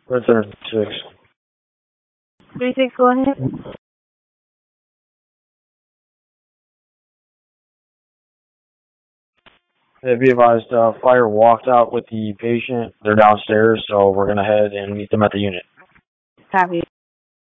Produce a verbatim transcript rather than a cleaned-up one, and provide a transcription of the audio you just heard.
Red Center six. three six, go ahead. Hey, be advised, uh, fire walked out with the patient. They're downstairs, so we're going to head and meet them at the unit. Copy.